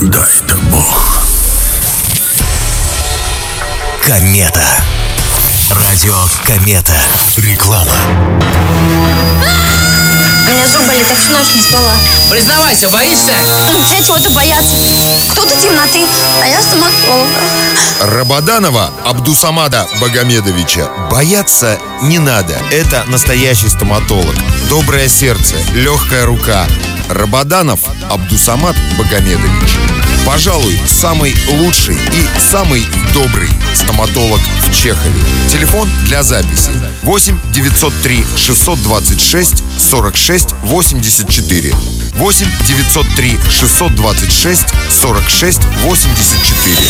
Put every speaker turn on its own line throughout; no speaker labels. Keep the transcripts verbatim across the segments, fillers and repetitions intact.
Дай-то Бог.
Комета. Радио Комета. Реклама.
У меня зуб болит, так всю ночь не спала.
Признавайся, боишься?
Все чего-то боятся. Кто-то темноты, а я стоматолога.
Рабаданова Абдусамада Багамедовича бояться не надо. Это настоящий стоматолог. Доброе сердце, легкая рука. Рабаданов Абдусамад Багамедович. Пожалуй, самый лучший и самый добрый стоматолог в Чехове. Телефон для записи восемь девятьсот три шестьсот двадцать шесть сорок шесть восемьдесят четыре. восемь девятьсот три шестьсот двадцать шесть сорок шесть восемьдесят четыре.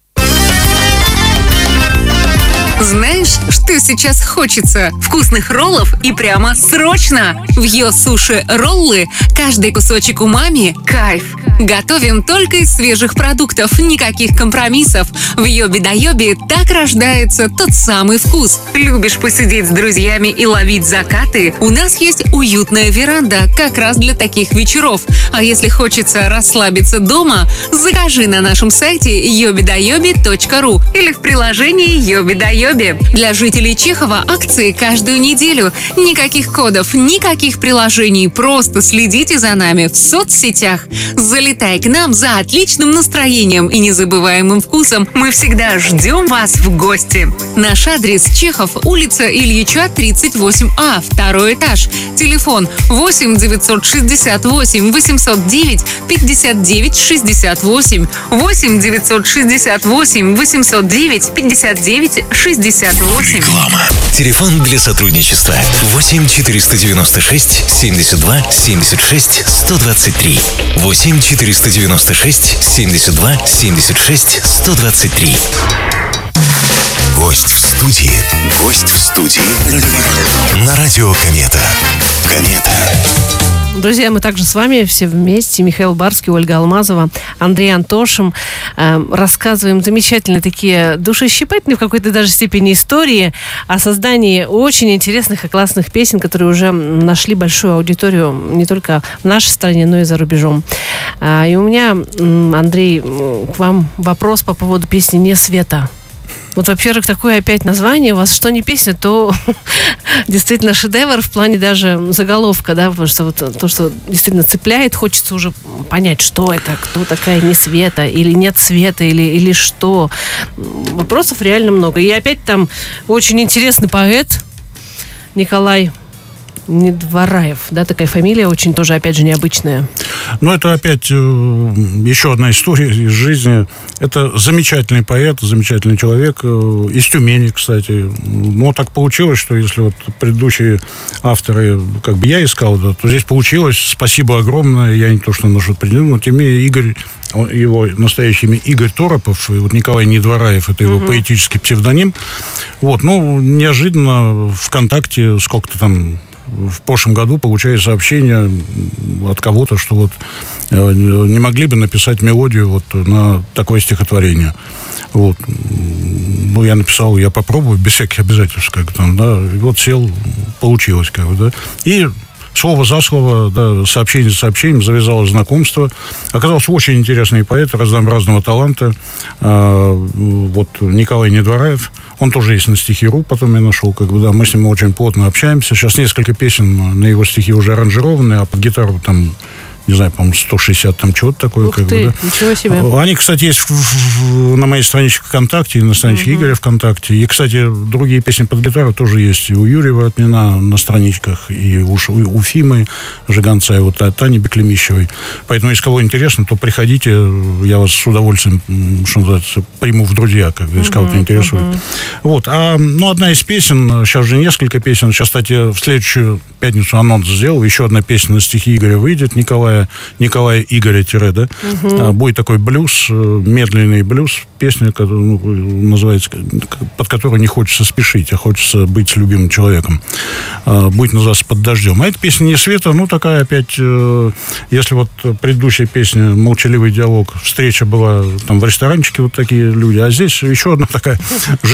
Знаешь, что сейчас хочется? Вкусных роллов и прямо срочно! В Йо Суши Роллы каждый кусочек умами – кайф. Готовим только из свежих продуктов, никаких компромиссов. В Йоби-да-Йоби так рождается тот самый вкус. Любишь посидеть с друзьями и ловить закаты? У нас есть уютная веранда как раз для таких вечеров. А если хочется расслабиться дома, закажи на нашем сайте йоби да йоби точка ру или в приложении Йоби-да-Йоби. Для жителей Чехова акции каждую неделю. Никаких кодов, никаких приложений. Просто следите за нами в соцсетях. Залетай к нам за отличным настроением и незабываемым вкусом. Мы всегда ждем вас в гости. Наш адрес: Чехов, улица Ильича, тридцать восемь А, второй этаж. Телефон восемь девятьсот шестьдесят восемь восемьсот девять пятьдесят девять шестьдесят восемь. восемь девятьсот шестьдесят восемь восемьсот девять пятьдесят девять шестьдесят восемь.
Реклама. Телефон для сотрудничества восемь четыреста девяносто шесть семьдесят два семьдесят шесть сто двадцать три. восемь четыреста девяносто шесть семьдесят два семьдесят шесть сто двадцать три. Гость в студии. Гость в студии. На радио Комета. Комета.
Друзья, мы также с вами все вместе, Михаил Барский, Ольга Алмазова, Андрей Антошин, э, рассказываем замечательные такие душещипательные в какой-то даже степени истории о создании очень интересных и классных песен, которые уже нашли большую аудиторию не только в нашей стране, но и за рубежом. Э, и у меня, Андрей, к вам вопрос по поводу песни «Не света». Вот, во-первых, такое опять название у вас, что не песня, то действительно шедевр в плане даже заголовка, да, потому что вот то, что действительно цепляет, хочется уже понять, что это, кто такая Не Света, или Нет Света, или, или что. Вопросов реально много. И опять там очень интересный поэт Николай Недвараев, да, такая фамилия очень тоже, опять же, необычная.
Ну, это опять э, еще одна история из жизни. Это замечательный поэт, замечательный человек, э, из Тюмени, кстати. Но так получилось, что если вот предыдущие авторы, как бы я искал, да, то здесь получилось. Спасибо огромное. Я не то, что ношу придумал, но тем не менее Игорь, его настоящее имя Игорь Торопов, и вот Николай Недвараев, это его uh-huh. поэтический псевдоним. Вот, ну, неожиданно ВКонтакте сколько-то там в прошлом году получаю сообщение от кого-то, что вот не могли бы написать мелодию вот на такое стихотворение. Вот. Ну, я написал, я попробую, без всяких обязательств, как там, да, и вот сел, получилось, как бы, да. И слово за слово, да, сообщение за сообщением завязалось знакомство. Оказался очень интересный поэт разнообразного таланта. А, вот Николай Недвараев. Он тоже есть на стихи.ру, потом я нашел, как бы, да, мы с ним очень плотно общаемся. Сейчас несколько песен на его стихи уже аранжированы, а под гитару там, не знаю, по-моему, сто шестьдесят там чего-то такое.
Ух
как
ты,
бы, да.
Ничего себе.
Они, кстати, есть в, в, на моей страничке ВКонтакте, и на страничке uh-huh. Игоря ВКонтакте. И, кстати, другие песни под гитару тоже есть и у Юрия Воротнина на страничках, и у, у Фимы Жиганца, и вот Тани Беклемищевой. Поэтому, если кого интересно, то приходите, я вас с удовольствием, что называется, приму в друзья, как если uh-huh, кого-то интересует. Uh-huh. Вот. А, ну, одна из песен, сейчас же несколько песен, сейчас, кстати, в следующую пятницу анонс сделал, еще одна песня на стихи Игоря выйдет, Николая Николая Игоря Тире, да, угу. будет такой блюз, медленный блюз, песня, которая, ну, называется, под которую не хочется спешить, а хочется быть с любимым человеком. Будет называться «Под дождем». А эта песня «Не света», ну, такая опять, если вот предыдущая песня «Молчаливый диалог», встреча была там в ресторанчике, вот такие люди, а здесь еще одна такая